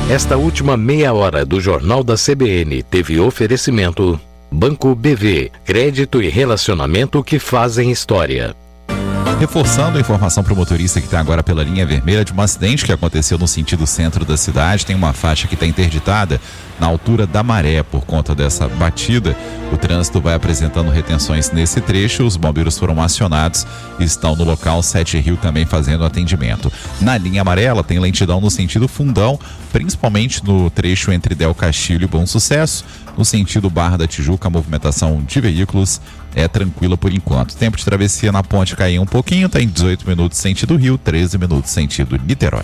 Esta última meia hora do Jornal da CBN teve oferecimento Banco BV, crédito e relacionamento que fazem história. Reforçando a informação para o motorista que está agora pela linha vermelha de um acidente que aconteceu no sentido centro da cidade. Tem uma faixa que está interditada na altura da Maré por conta dessa batida. O trânsito vai apresentando retenções nesse trecho. Os bombeiros foram acionados e estão no local. 7 Rio também fazendo atendimento. Na linha amarela tem lentidão no sentido Fundão, principalmente no trecho entre Del Castilho e Bom Sucesso. No sentido Barra da Tijuca, a movimentação de veículos é tranquila por enquanto. Tempo de travessia na ponte caiu um pouquinho, tem 18 minutos sentido Rio, 13 minutos sentido Niterói.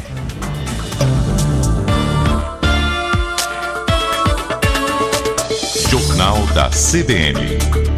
Jornal da CBN.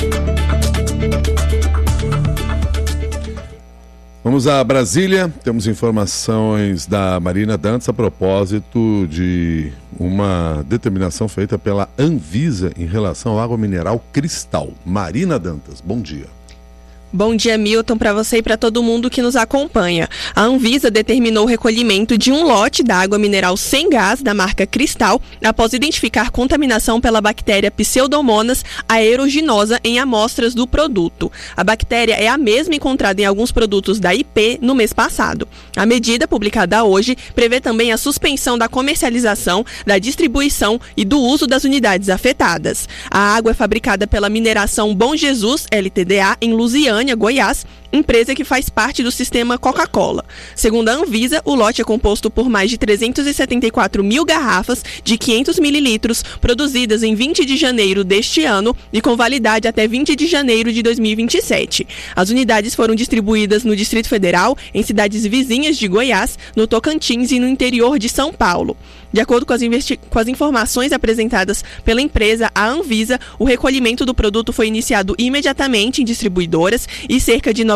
Vamos a Brasília, temos informações da Marina Dantas a propósito de uma determinação feita pela Anvisa em relação à água mineral Cristal. Marina Dantas, bom dia. Bom dia, Milton, para você e para todo mundo que nos acompanha. A Anvisa determinou o recolhimento de um lote da água mineral sem gás da marca Cristal após identificar contaminação pela bactéria Pseudomonas aeruginosa em amostras do produto. A bactéria é a mesma encontrada em alguns produtos da IP no mês passado. A medida, publicada hoje, prevê também a suspensão da comercialização, da distribuição e do uso das unidades afetadas. A água é fabricada pela mineração Bom Jesus, LTDA, em Lusiânia, Goiás, empresa que faz parte do sistema Coca-Cola. Segundo a Anvisa, o lote é composto por mais de 374 mil garrafas de 500 mililitros produzidas em 20 de janeiro deste ano e com validade até 20 de janeiro de 2027. As unidades foram distribuídas no Distrito Federal, em cidades vizinhas de Goiás, no Tocantins e no interior de São Paulo. De acordo com as informações apresentadas pela empresa, a Anvisa, o recolhimento do produto foi iniciado imediatamente em distribuidoras e cerca de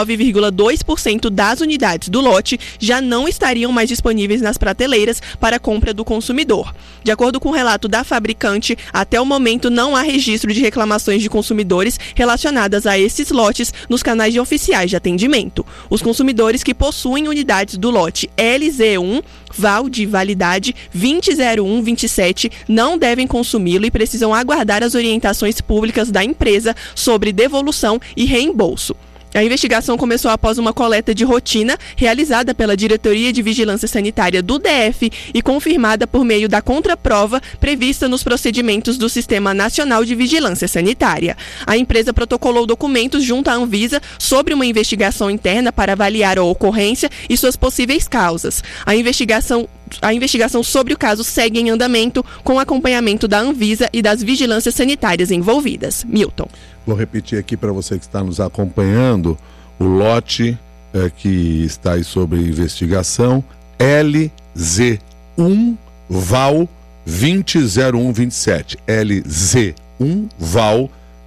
99,2% das unidades do lote já não estariam mais disponíveis nas prateleiras para compra do consumidor. De acordo com o relato da fabricante, até o momento não há registro de reclamações de consumidores relacionadas a esses lotes nos canais oficiais de atendimento. Os consumidores que possuem unidades do lote LZ1, VAL de validade 2001-27, não devem consumi-lo e precisam aguardar as orientações públicas da empresa sobre devolução e reembolso. A investigação começou após uma coleta de rotina realizada pela Diretoria de Vigilância Sanitária do DF e confirmada por meio da contraprova prevista nos procedimentos do Sistema Nacional de Vigilância Sanitária. A empresa protocolou documentos junto à Anvisa sobre uma investigação interna para avaliar a ocorrência e suas possíveis causas. A investigação sobre o caso segue em andamento com acompanhamento da Anvisa e das vigilâncias sanitárias envolvidas. Milton. Vou repetir aqui para você que está nos acompanhando, o lote que está aí sob investigação, LZ1 VAL 200127. LZ1 VAL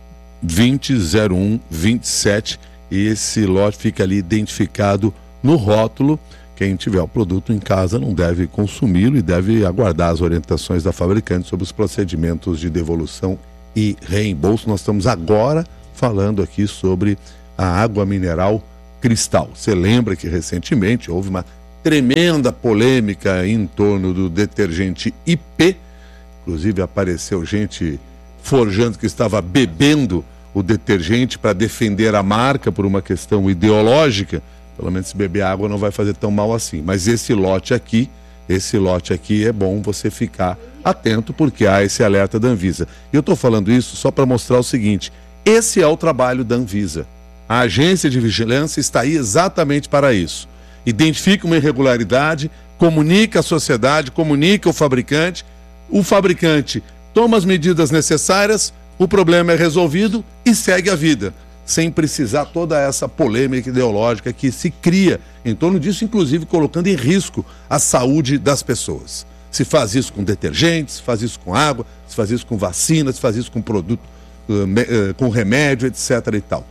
200127. E esse lote fica ali identificado no rótulo. Quem tiver o produto em casa não deve consumi-lo e deve aguardar as orientações da fabricante sobre os procedimentos de devolução e reembolso. Nós estamos agora falando aqui sobre a água mineral Cristal. Você lembra que recentemente houve uma tremenda polêmica em torno do detergente IP. Inclusive apareceu gente forjando que estava bebendo o detergente para defender a marca por uma questão ideológica. Pelo menos se beber água não vai fazer tão mal assim. Mas esse lote aqui é bom você ficar atento, porque há esse alerta da Anvisa. E eu estou falando isso só para mostrar o seguinte: esse é o trabalho da Anvisa. A agência de vigilância está aí exatamente para isso. Identifica uma irregularidade, comunica à sociedade, comunica ao fabricante, o fabricante toma as medidas necessárias, o problema é resolvido e segue a vida, sem precisar toda essa polêmica ideológica que se cria em torno disso, inclusive colocando em risco a saúde das pessoas. Se faz isso com detergente, se faz isso com água, se faz isso com vacina, se faz isso com produto, com remédio, etc. e tal.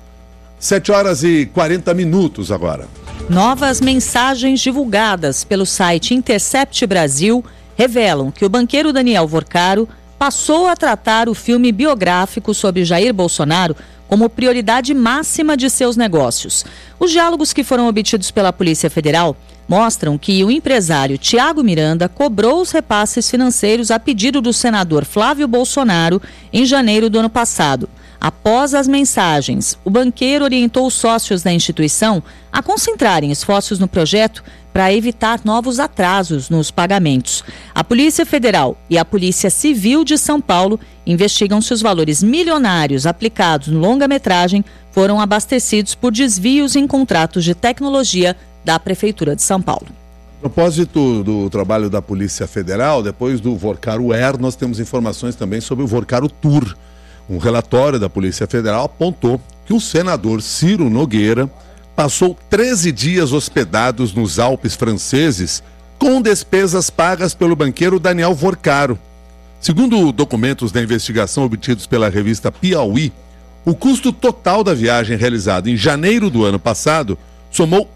7h40 agora. Novas mensagens divulgadas pelo site Intercept Brasil revelam que o banqueiro Daniel Vorcaro passou a tratar o filme biográfico sobre Jair Bolsonaro como prioridade máxima de seus negócios. Os diálogos que foram obtidos pela Polícia Federal mostram que o empresário Tiago Miranda cobrou os repasses financeiros a pedido do senador Flávio Bolsonaro em janeiro do ano passado. Após as mensagens, o banqueiro orientou os sócios da instituição a concentrarem esforços no projeto para evitar novos atrasos nos pagamentos. A Polícia Federal e a Polícia Civil de São Paulo investigam se os valores milionários aplicados no longa-metragem foram abastecidos por desvios em contratos de tecnologia da Prefeitura de São Paulo. A propósito do trabalho da Polícia Federal, depois do Vorcaro Air, nós temos informações também sobre o Vorcaro Tour. Um relatório da Polícia Federal apontou que o senador Ciro Nogueira passou 13 dias hospedados nos Alpes franceses com despesas pagas pelo banqueiro Daniel Vorcaro. Segundo documentos da investigação obtidos pela revista Piauí, o custo total da viagem realizada em janeiro do ano passado somou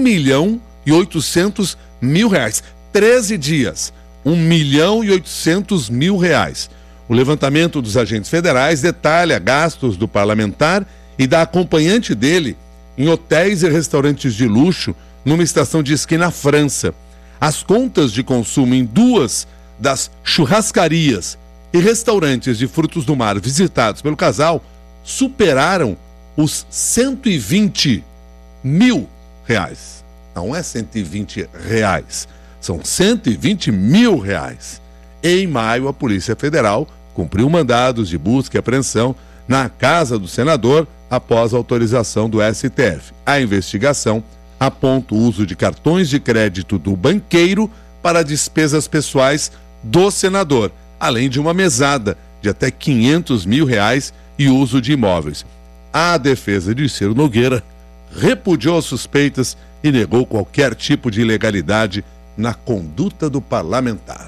R$1.800.000. 13 dias, R$1.800.000. O levantamento dos agentes federais detalha gastos do parlamentar e da acompanhante dele em hotéis e restaurantes de luxo numa estação de esqui na França. As contas de consumo em 2 das churrascarias e restaurantes de frutos do mar visitados pelo casal superaram os R$120 mil. Não é R$120, são R$120 mil. Em maio, a Polícia Federal cumpriu mandados de busca e apreensão na casa do senador após a autorização do STF. A investigação aponta o uso de cartões de crédito do banqueiro para despesas pessoais do senador, além de uma mesada de até R$500 mil e uso de imóveis. A defesa de Ciro Nogueira repudiou as suspeitas e negou qualquer tipo de ilegalidade na conduta do parlamentar.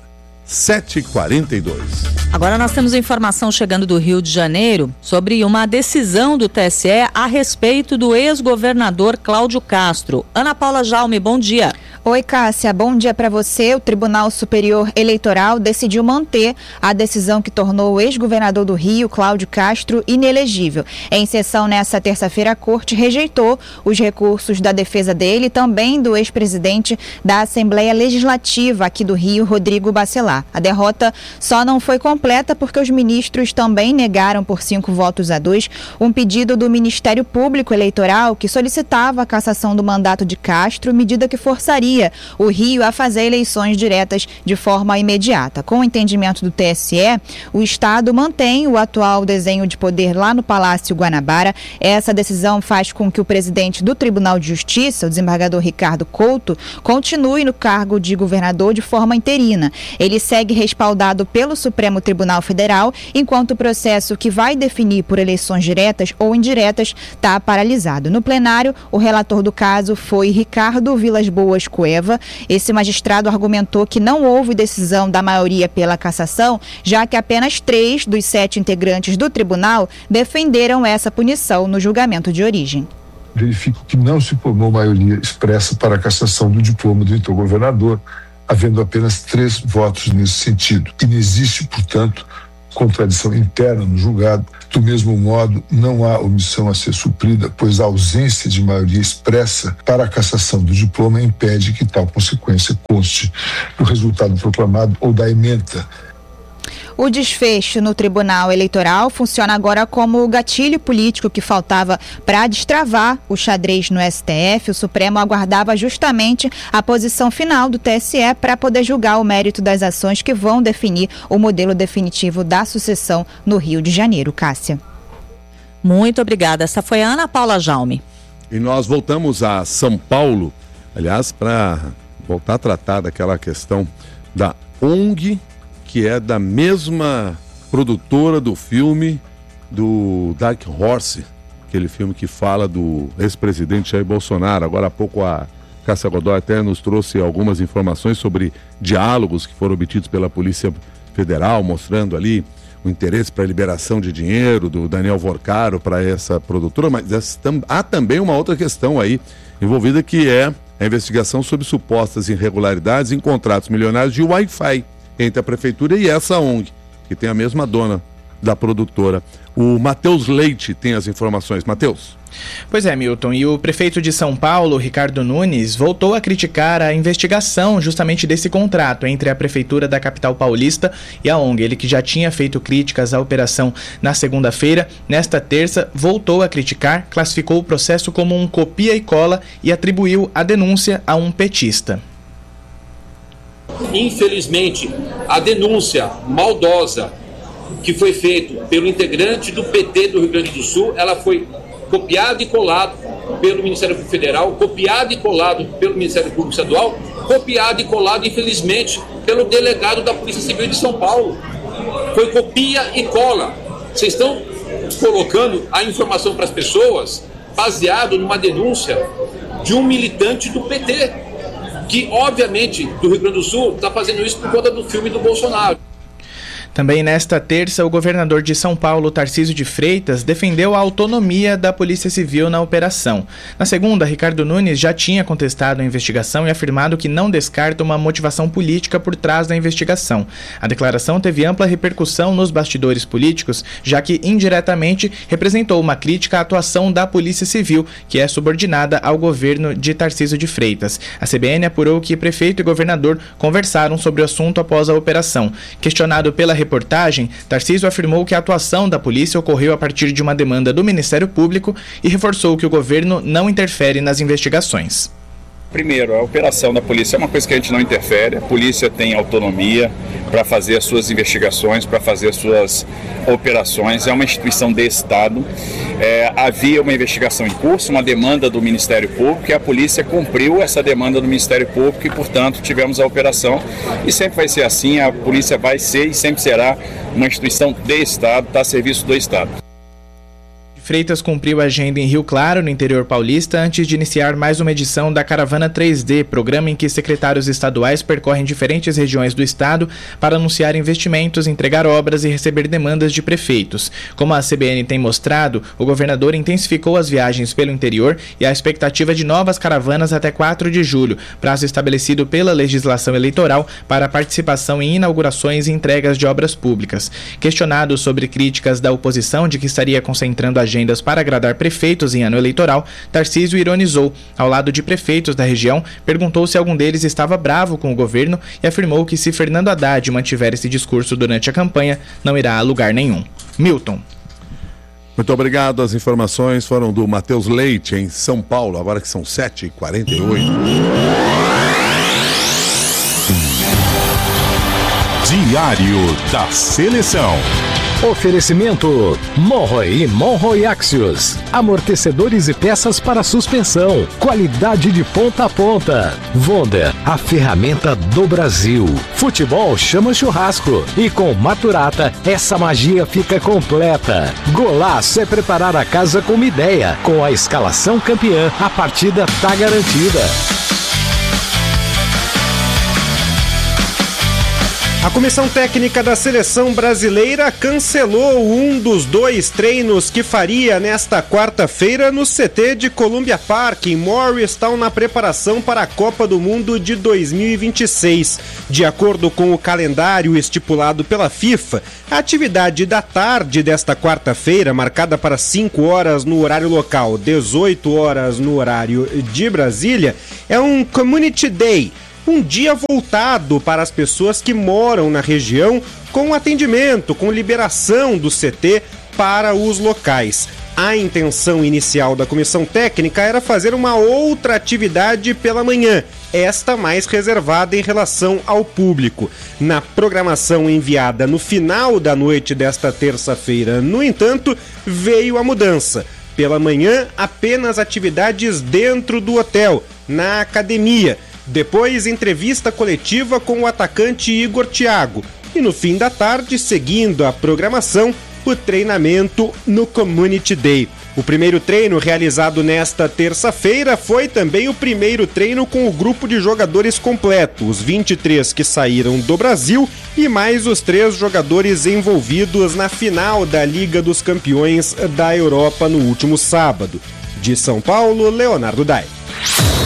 7h42. Agora nós temos informação chegando do Rio de Janeiro sobre uma decisão do TSE a respeito do ex-governador Cláudio Castro. Ana Paula Jaume, bom dia. Oi, Cássia, bom dia para você. O Tribunal Superior Eleitoral decidiu manter a decisão que tornou o ex-governador do Rio, Cláudio Castro, inelegível. Em sessão nesta terça-feira, a Corte rejeitou os recursos da defesa dele e também do ex-presidente da Assembleia Legislativa aqui do Rio, Rodrigo Bacelar. A derrota só não foi completa porque os ministros também negaram por 5-2 um pedido do Ministério Público Eleitoral que solicitava a cassação do mandato de Castro, medida que forçaria o Rio a fazer eleições diretas de forma imediata. Com o entendimento do TSE, o Estado mantém o atual desenho de poder lá no Palácio Guanabara. Essa decisão faz com que o presidente do Tribunal de Justiça, o desembargador Ricardo Couto, continue no cargo de governador de forma interina. Ele segue respaldado pelo Supremo Tribunal Federal, enquanto o processo que vai definir por eleições diretas ou indiretas está paralisado. No plenário, o relator do caso foi Ricardo Vilas Boas Cueva. Esse magistrado argumentou que não houve decisão da maioria pela cassação, já que apenas 3 dos 7 integrantes do tribunal defenderam essa punição no julgamento de origem. Verifico que não se formou maioria expressa para a cassação do diploma do então governador, havendo apenas 3 votos nesse sentido. E não existe, portanto, contradição interna no julgado. Do mesmo modo, não há omissão a ser suprida, pois a ausência de maioria expressa para a cassação do diploma impede que tal consequência conste do resultado proclamado ou da ementa. O desfecho no Tribunal Eleitoral funciona agora como o gatilho político que faltava para destravar o xadrez no STF. O Supremo aguardava justamente a posição final do TSE para poder julgar o mérito das ações que vão definir o modelo definitivo da sucessão no Rio de Janeiro. Cássia. Muito obrigada. Essa foi a Ana Paula Jaume. E nós voltamos a São Paulo, aliás, para voltar a tratar daquela questão da ONG, que é da mesma produtora do filme do Dark Horse, aquele filme que fala do ex-presidente Jair Bolsonaro. Agora há pouco a Cássia Godoy até nos trouxe algumas informações sobre diálogos que foram obtidos pela Polícia Federal, mostrando ali o interesse para a liberação de dinheiro do Daniel Vorcaro para essa produtora, mas há também uma outra questão aí envolvida, que é a investigação sobre supostas irregularidades em contratos milionários de Wi-Fi entre a Prefeitura e essa ONG, que tem a mesma dona da produtora. O Matheus Leite tem as informações. Matheus. Pois é, Milton, e o prefeito de São Paulo, Ricardo Nunes, voltou a criticar a investigação justamente desse contrato entre a prefeitura da capital paulista e a ONG. Ele que já tinha feito críticas à operação na segunda-feira, nesta terça voltou a criticar, classificou o processo como um copia e cola e atribuiu a denúncia a um petista. Infelizmente, a denúncia maldosa que foi feita pelo integrante do PT do Rio Grande do Sul, ela foi copiado e colado pelo Ministério Público Federal, copiado e colado pelo Ministério Público Estadual, copiado e colado, infelizmente, pelo delegado da Polícia Civil de São Paulo. Foi copia e cola. Vocês estão colocando a informação para as pessoas baseado numa denúncia de um militante do PT, que, obviamente, do Rio Grande do Sul, está fazendo isso por conta do filme do Bolsonaro. Também nesta terça, o governador de São Paulo, Tarcísio de Freitas, defendeu a autonomia da Polícia Civil na operação. Na segunda, Ricardo Nunes já tinha contestado a investigação e afirmado que não descarta uma motivação política por trás da investigação. A declaração teve ampla repercussão nos bastidores políticos, já que indiretamente representou uma crítica à atuação da Polícia Civil, que é subordinada ao governo de Tarcísio de Freitas. A CBN apurou que prefeito e governador conversaram sobre o assunto após a operação. Questionado pela reportagem, Tarcísio afirmou que a atuação da polícia ocorreu a partir de uma demanda do Ministério Público e reforçou que o governo não interfere nas investigações. Primeiro, a operação da polícia é uma coisa que a gente não interfere. A polícia tem autonomia para fazer as suas investigações, para fazer as suas operações. É uma instituição de Estado. Havia uma investigação em curso, uma demanda do Ministério Público, e a polícia cumpriu essa demanda do Ministério Público e, portanto, tivemos a operação. E sempre vai ser assim, a polícia vai ser e sempre será uma instituição de Estado, está a serviço do Estado. Freitas cumpriu a agenda em Rio Claro, no interior paulista, antes de iniciar mais uma edição da Caravana 3D, programa em que secretários estaduais percorrem diferentes regiões do estado para anunciar investimentos, entregar obras e receber demandas de prefeitos. Como a CBN tem mostrado, o governador intensificou as viagens pelo interior e a expectativa de novas caravanas até 4 de julho, prazo estabelecido pela legislação eleitoral para a participação em inaugurações e entregas de obras públicas. Questionado sobre críticas da oposição de que estaria concentrando agendas para agradar prefeitos em ano eleitoral, Tarcísio ironizou. Ao lado de prefeitos da região, perguntou se algum deles estava bravo com o governo e afirmou que se Fernando Haddad mantiver esse discurso durante a campanha, não irá a lugar nenhum. Milton. Muito obrigado. As informações foram do Matheus Leite, em São Paulo, agora que são 7h48. Diário da Seleção. Oferecimento Monroe e Monroe Axios. Amortecedores e peças para suspensão. Qualidade de ponta a ponta. Wonder, a ferramenta do Brasil. Futebol chama churrasco. E com Maturata, essa magia fica completa. Golaço é preparar a casa com uma ideia. Com a escalação campeã, a partida tá garantida. A Comissão Técnica da Seleção Brasileira cancelou um dos 2 treinos que faria nesta quarta-feira no CT de Columbia Park, em Morristown, na preparação para a Copa do Mundo de 2026. De acordo com o calendário estipulado pela FIFA, a atividade da tarde desta quarta-feira, marcada para 5 horas no horário local, 18 horas no horário de Brasília, é um Community Day, um dia voltado para as pessoas que moram na região, com atendimento, com liberação do CT para os locais. A intenção inicial da comissão técnica era fazer uma outra atividade pela manhã, esta mais reservada em relação ao público. Na programação enviada no final da noite desta terça-feira, no entanto, veio a mudança. Pela manhã, apenas atividades dentro do hotel, na academia. Depois, entrevista coletiva com o atacante Igor Thiago. E no fim da tarde, seguindo a programação, o treinamento no Community Day. O primeiro treino realizado nesta terça-feira foi também o primeiro treino com o grupo de jogadores completo, os 23 que saíram do Brasil e mais os 3 jogadores envolvidos na final da Liga dos Campeões da Europa no último sábado. De São Paulo, Leonardo Dai.